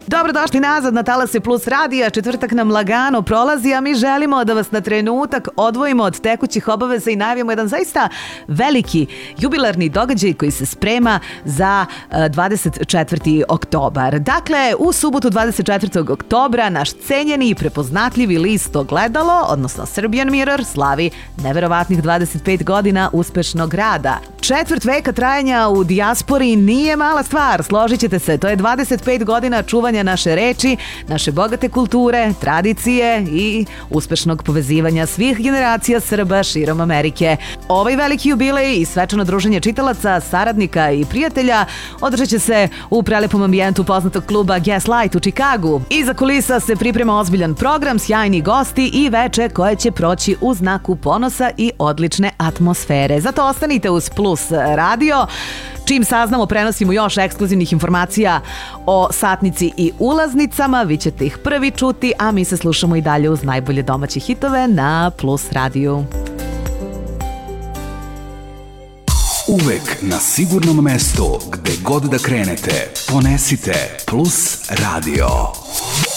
Dobrodošli nazad na Talase Plus radija. Četvrtak nam lagano prolazi, a mi želimo da vas na trenutak odvojimo od tekućih obaveza i najavimo jedan zaista veliki jubilarni događaj koji se sprema za 24. oktobar. Dakle, u subotu 24. oktobra naš cenjeni i prepoznatljivi list Ogledalo, odnosno Serbian Mirror, slavi neverovatnih 25 godina uspešnog rada. Četvrt veka trajanja u dijaspori nije mala stvar, složit ćete se, to je 25 godina čuvanja naše reči, naše bogate kulture, tradicije i uspešnog povezivanja svih generacija Srba širom Amerike. Ovaj veliki jubilej i svečano druženje čitalaca, saradnika i prijatelja održat će se u prelepom ambijentu poznatog kluba Gaslight u Čikagu. Iza kulisa se priprema ozbiljan program, sjajni gosti i veče koje će proći u znaku ponosa i odlične atmosfere. Zato ostanite uz Plus radio. Čim saznamo, prenosimo još ekskluzivnih informacija o satnici i ulaznicama. Vi ćete ih prvi čuti, a mi se slušamo i dalje uz najbolje domaće hitove na Plus radiju. Uvek na sigurnom mestu, gde god da krenete, ponesite Plus radio.